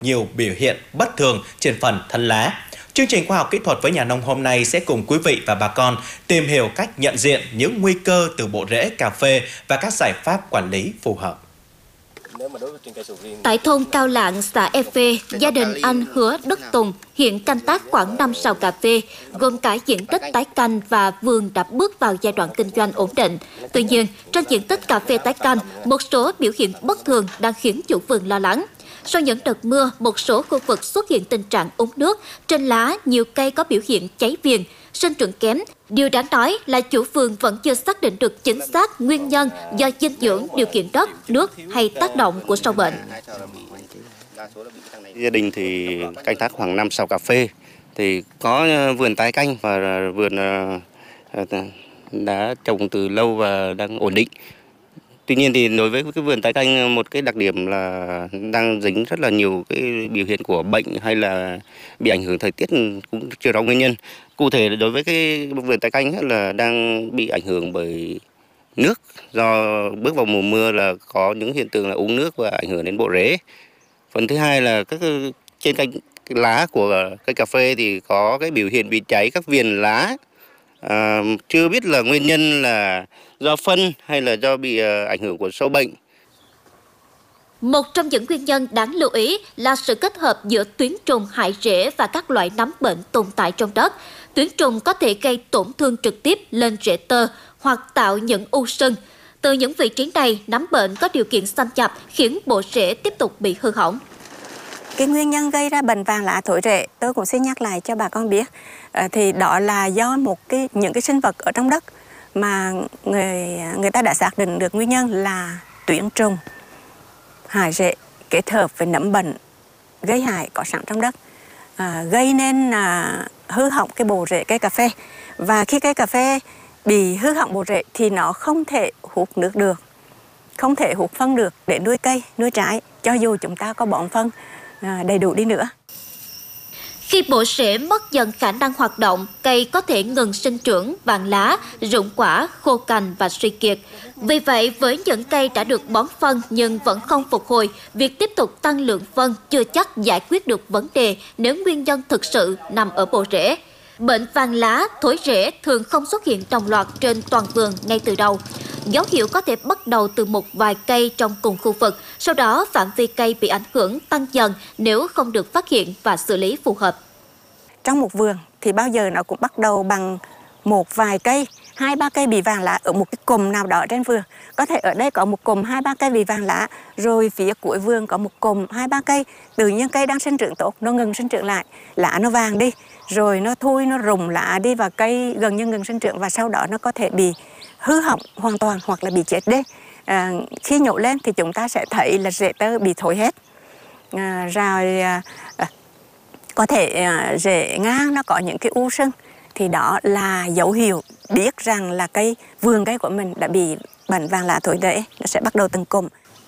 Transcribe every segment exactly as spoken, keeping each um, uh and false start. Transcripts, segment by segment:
nhiều biểu hiện bất thường trên phần thân lá. Chương trình khoa học kỹ thuật với nhà nông hôm nay sẽ cùng quý vị và bà con tìm hiểu cách nhận diện những nguy cơ từ bộ rễ cà phê và các giải pháp quản lý phù hợp. Tại thôn Cao Lạng, xã E Phê, gia đình anh Hứa Đức Tùng hiện canh tác khoảng năm sào cà phê, gồm cả diện tích tái canh và vườn đã bước vào giai đoạn kinh doanh ổn định. Tuy nhiên, trên diện tích cà phê tái canh, một số biểu hiện bất thường đang khiến chủ vườn lo lắng. Sau những đợt mưa, một số khu vực xuất hiện tình trạng úng nước, trên lá nhiều cây có biểu hiện cháy viền, sinh trưởng kém. Điều đáng nói là chủ vườn vẫn chưa xác định được chính xác nguyên nhân do dinh dưỡng, điều kiện đất, nước hay tác động của sâu bệnh. Gia đình thì canh tác khoảng năm sào cà phê, thì có vườn tái canh và vườn đã trồng từ lâu và đang ổn định. Tuy nhiên thì đối với cái vườn tái canh, một cái đặc điểm là đang dính rất là nhiều cái biểu hiện của bệnh hay là bị ảnh hưởng thời tiết cũng chưa rõ nguyên nhân. Cụ thể đối với cái vườn tái canh là đang bị ảnh hưởng bởi nước, do bước vào mùa mưa là có những hiện tượng là úng nước và ảnh hưởng đến bộ rễ. Phần thứ hai là các trên cành lá của cây cà phê thì có cái biểu hiện bị cháy các viền lá. À, chưa biết là nguyên nhân là do phân hay là do bị uh, ảnh hưởng của sâu bệnh. Một trong những nguyên nhân đáng lưu ý là sự kết hợp giữa tuyến trùng hại rễ và các loại nấm bệnh tồn tại trong đất. Tuyến trùng có thể gây tổn thương trực tiếp lên rễ tơ hoặc tạo những u sưng. Từ những vị trí này, nấm bệnh có điều kiện xâm nhập khiến bộ rễ tiếp tục bị hư hỏng. Cái nguyên nhân gây ra bệnh vàng lá thối rễ, tôi cũng xin nhắc lại cho bà con biết, à, thì đó là do một cái những cái sinh vật ở trong đất mà người người ta đã xác định được nguyên nhân là tuyến trùng hại rễ kết hợp với nấm bệnh gây hại có sẵn trong đất, à, gây nên à, hư hỏng cái bộ rễ cây cà phê. Và khi cây cà phê bị hư hỏng bộ rễ thì nó không thể hút nước được, không thể hút phân được để nuôi cây, nuôi trái, cho dù chúng ta có bón phân à, đầy đủ đi nữa. Khi bộ rễ mất dần khả năng hoạt động, cây có thể ngừng sinh trưởng, vàng lá, rụng quả, khô cành và suy kiệt. Vì vậy, với những cây đã được bón phân nhưng vẫn không phục hồi, việc tiếp tục tăng lượng phân chưa chắc giải quyết được vấn đề nếu nguyên nhân thực sự nằm ở bộ rễ. Bệnh vàng lá, thối rễ thường không xuất hiện đồng loạt trên toàn vườn ngay từ đầu. Dấu hiệu có thể bắt đầu từ một vài cây trong cùng khu vực, sau đó phạm vi cây bị ảnh hưởng tăng dần nếu không được phát hiện và xử lý phù hợp. Trong một vườn thì bao giờ nó cũng bắt đầu bằng một vài cây, hai ba cây bị vàng lá ở một cái cụm nào đó trên vườn. Có thể ở đây có một cụm hai ba cây bị vàng lá, rồi phía cuối vườn có một cụm hai ba cây, tự nhiên cây đang sinh trưởng tốt, nó ngừng sinh trưởng lại, lá nó vàng đi, rồi nó thui, nó rụng lá đi và cây gần như ngừng sinh trưởng, và sau đó nó có thể bị hư hỏng hoàn toàn hoặc là bị chết đi. À, khi nhổ lên thì chúng ta sẽ thấy là rễ tơ bị thối hết, à, rồi à, có thể à, rễ ngang nó có những cái u sưng, thì đó là dấu hiệu biết rằng là cây vườn cây của mình đã bị bệnh vàng lá thối rễ, nó sẽ bắt đầu từng cụm.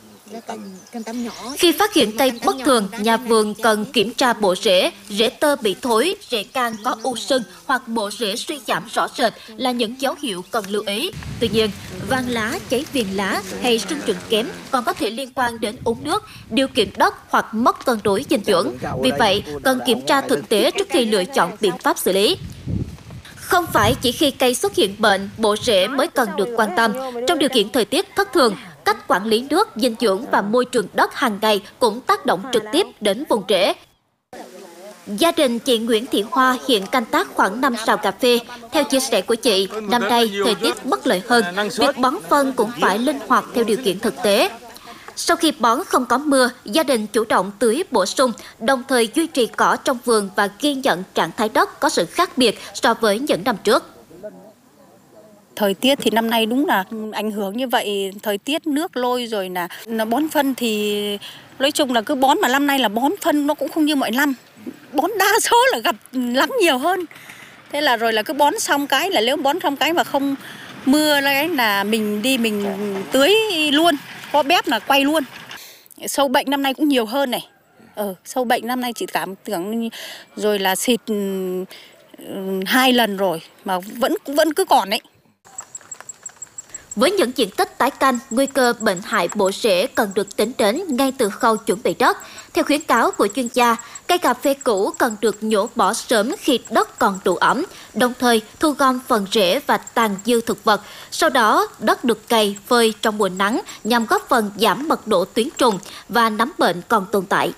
Khi phát hiện cây bất thường, nhà vườn cần kiểm tra bộ rễ, rễ tơ bị thối, rễ can có u sưng hoặc bộ rễ suy giảm rõ rệt là những dấu hiệu cần lưu ý. Tuy nhiên, vàng lá, cháy viền lá hay sinh trưởng kém còn có thể liên quan đến úng nước, điều kiện đất hoặc mất cân đối dinh dưỡng. Vì vậy, cần kiểm tra thực tế trước khi lựa chọn biện pháp xử lý. Không phải chỉ khi cây xuất hiện bệnh, bộ rễ mới cần được quan tâm. Trong điều kiện thời tiết thất thường, cách quản lý nước, dinh dưỡng và môi trường đất hàng ngày cũng tác động trực tiếp đến vùng rễ. Gia đình chị Nguyễn Thị Hoa hiện canh tác khoảng năm sào cà phê. Theo chia sẻ của chị, năm nay thời tiết bất lợi hơn, việc bón phân cũng phải linh hoạt theo điều kiện thực tế. Sau khi bón không có mưa, gia đình chủ động tưới bổ sung, đồng thời duy trì cỏ trong vườn và ghi nhận trạng thái đất có sự khác biệt so với những năm trước. Thời tiết thì năm nay đúng là ảnh hưởng như vậy, thời tiết nước lôi rồi là nó bón phân thì nói chung là cứ bón, mà năm nay là bón phân nó cũng không như mọi năm. Bón đa số là gặp lắng nhiều hơn. Thế là rồi là cứ bón xong cái là nếu bón xong cái mà không mưa là, là mình đi mình tưới luôn, có bếp là quay luôn. Sâu bệnh năm nay cũng nhiều hơn này. Ờ, sâu bệnh năm nay chị cảm tưởng rồi là xịt hai lần rồi mà vẫn vẫn cứ còn đấy. Với những diện tích tái canh, nguy cơ bệnh hại bộ rễ cần được tính đến ngay từ khâu chuẩn bị đất. Theo khuyến cáo của chuyên gia, cây cà phê cũ cần được nhổ bỏ sớm khi đất còn đủ ẩm, đồng thời thu gom phần rễ và tàn dư thực vật. Sau đó, đất được cày, phơi trong mùa nắng nhằm góp phần giảm mật độ tuyến trùng và nấm bệnh còn tồn tại.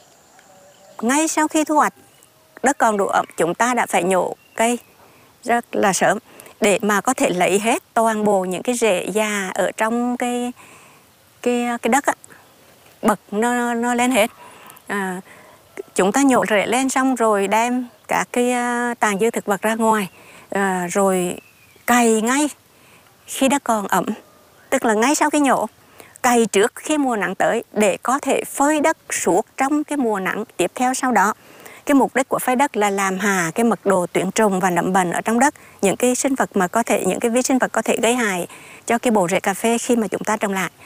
Ngay sau khi thu hoạch, đất còn đủ ẩm, chúng ta đã phải nhổ cây rất là sớm để mà có thể lấy hết toàn bộ những cái rễ già ở trong cái cái cái đất á, bật nó nó lên hết. À, chúng ta nhổ rễ lên xong rồi đem các cái tàn dư thực vật ra ngoài, à, rồi cày ngay khi đất còn ẩm, tức là ngay sau khi nhổ, cày trước khi mùa nắng tới để có thể phơi đất suốt trong cái mùa nắng tiếp theo sau đó. Cái mục đích của phơi đất là làm hạ cái mật độ tuyến trùng và nấm bệnh ở trong đất, những cái sinh vật mà có thể những cái vi sinh vật có thể gây hại cho cái bộ rễ cà phê khi mà chúng ta trồng lại.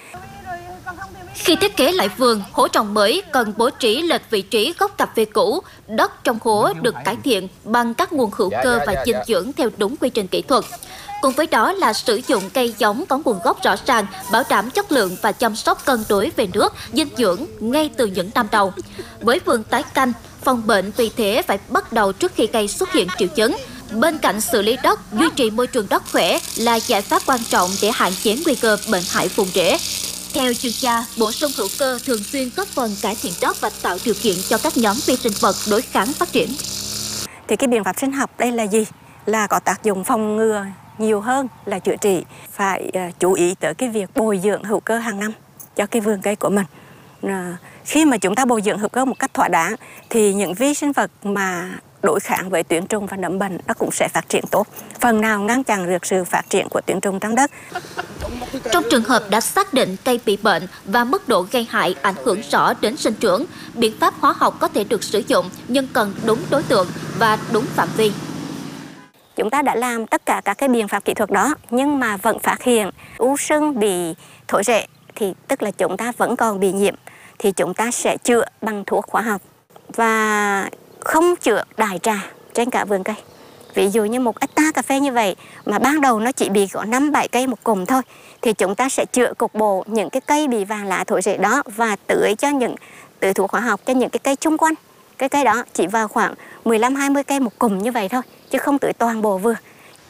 Khi thiết kế lại vườn, hố trồng mới cần bố trí lệch vị trí gốc cà phê cũ. Đất trong hố được cải thiện bằng các nguồn hữu cơ và dinh dưỡng theo đúng quy trình kỹ thuật. Cùng với đó là sử dụng cây giống có nguồn gốc rõ ràng, bảo đảm chất lượng và chăm sóc cân đối về nước, dinh dưỡng ngay từ những năm đầu. Với vườn tái canh, phòng bệnh vì thế phải bắt đầu trước khi cây xuất hiện triệu chứng. Bên cạnh xử lý đất, duy trì môi trường đất khỏe là giải pháp quan trọng để hạn chế nguy cơ bệnh hại vùng rễ. Theo chuyên gia, bổ sung hữu cơ thường xuyên góp phần cải thiện đất và tạo điều kiện cho các nhóm vi sinh vật đối kháng phát triển. Thì cái biện pháp sinh học đây là gì? Là có tác dụng phòng ngừa nhiều hơn là chữa trị. Phải uh, chú ý tới cái việc bồi dưỡng hữu cơ hàng năm cho cái vườn cây của mình. Uh, khi mà chúng ta bồi dưỡng hữu cơ một cách thỏa đáng thì những vi sinh vật mà đối kháng với tuyến trùng và nấm bệnh nó cũng sẽ phát triển tốt, phần nào ngăn chặn được sự phát triển của tuyến trùng trong đất. Trong trường hợp đã xác định cây bị bệnh và mức độ gây hại ảnh hưởng rõ đến sinh trưởng, biện pháp hóa học có thể được sử dụng nhưng cần đúng đối tượng và đúng phạm vi. Chúng ta đã làm tất cả các cái biện pháp kỹ thuật đó nhưng mà vẫn phát hiện u sưng bị thối rễ thì tức là chúng ta vẫn còn bị nhiễm thì chúng ta sẽ chữa bằng thuốc hóa học và không chữa đại trà trên cả vườn cây. Ví dụ như một hectare cà phê như vậy mà ban đầu nó chỉ bị có năm bảy cây một cụm thôi thì chúng ta sẽ chữa cục bộ những cái cây bị vàng lá thối rễ đó và tưới cho những tưới thuốc hóa học cho những cái cây chung quanh. Cái cây đó chỉ vào khoảng mười lăm hai mươi cây một cụm như vậy thôi chứ không tưới toàn bộ vườn.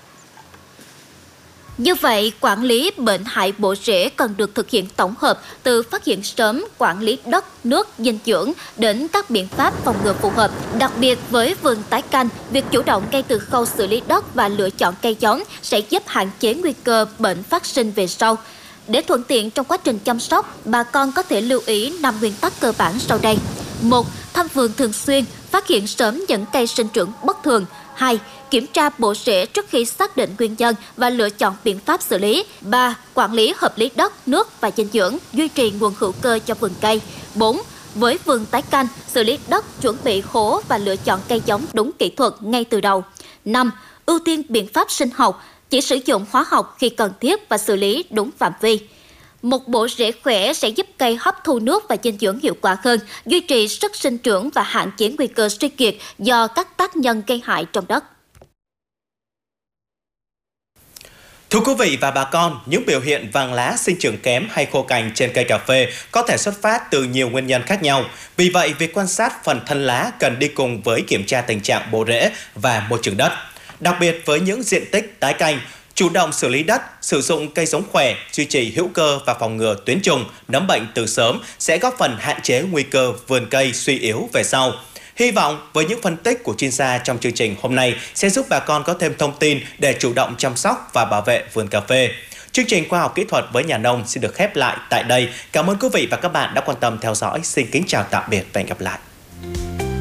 Như vậy, quản lý bệnh hại bộ rễ cần được thực hiện tổng hợp từ phát hiện sớm, quản lý đất, nước, dinh dưỡng đến các biện pháp phòng ngừa phù hợp. Đặc biệt với vườn tái canh, việc chủ động ngay từ khâu xử lý đất và lựa chọn cây giống sẽ giúp hạn chế nguy cơ bệnh phát sinh về sau. Để thuận tiện trong quá trình chăm sóc, bà con có thể lưu ý năm nguyên tắc cơ bản sau đây. một. Thăm vườn thường xuyên, phát hiện sớm những cây sinh trưởng bất thường. hai. Kiểm tra bộ rễ trước khi xác định nguyên nhân và lựa chọn biện pháp xử lý. ba. Quản lý hợp lý đất, nước và dinh dưỡng, duy trì nguồn hữu cơ cho vườn cây. bốn. Với vườn tái canh, xử lý đất, chuẩn bị hố và lựa chọn cây giống đúng kỹ thuật ngay từ đầu. năm. Ưu tiên biện pháp sinh học, chỉ sử dụng hóa học khi cần thiết và xử lý đúng phạm vi. Một bộ rễ khỏe sẽ giúp cây hấp thu nước và dinh dưỡng hiệu quả hơn, duy trì sức sinh trưởng và hạn chế nguy cơ suy kiệt do các tác nhân gây hại trong đất. Thưa quý vị và bà con, những biểu hiện vàng lá, sinh trưởng kém hay khô cành trên cây cà phê có thể xuất phát từ nhiều nguyên nhân khác nhau. Vì vậy, việc quan sát phần thân lá cần đi cùng với kiểm tra tình trạng bộ rễ và môi trường đất. Đặc biệt với những diện tích tái canh, chủ động xử lý đất, sử dụng cây giống khỏe, duy trì hữu cơ và phòng ngừa tuyến trùng, nấm bệnh từ sớm sẽ góp phần hạn chế nguy cơ vườn cây suy yếu về sau. Hy vọng với những phân tích của chuyên gia trong chương trình hôm nay sẽ giúp bà con có thêm thông tin để chủ động chăm sóc và bảo vệ vườn cà phê. Chương trình Khoa học Kỹ thuật với nhà nông xin được khép lại tại đây. Cảm ơn quý vị và các bạn đã quan tâm theo dõi. Xin kính chào tạm biệt và hẹn gặp lại.